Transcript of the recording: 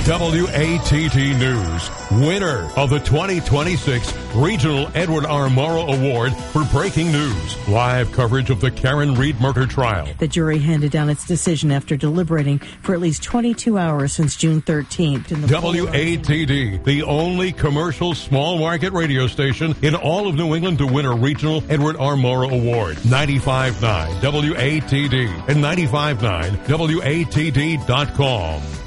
WATD News, winner of the 2026 Regional Edward R. Morrow Award for Breaking News. Live coverage of the Karen Reed murder trial. The jury handed down its decision after deliberating for at least 22 hours since June 13th. WATD, the only commercial small market radio station in all of New England to win a Regional Edward R. Morrow Award. 95.9 WATD and 95.9WATD.com.